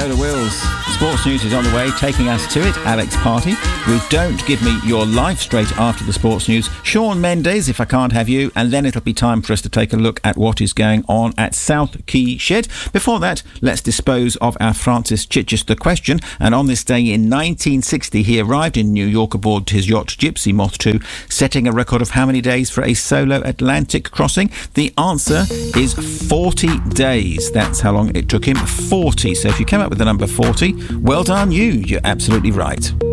Viola Wills. Sports news is on the way, taking us to it. Alex Party with Don't Give Me Your Life straight after the sports news. Shawn Mendes, If I Can't Have You. And then it'll be time for us to take a look at what is going on at South Quay Shed. Before that, let's dispose of our Francis Chichester question. And on this day in 1960, he arrived in New York aboard his yacht Gypsy Moth 2, setting a record of how many days for a solo Atlantic crossing? The answer is 40 days. That's how long it took him. 40. So if you came up with the number 40, well done you. You're absolutely right.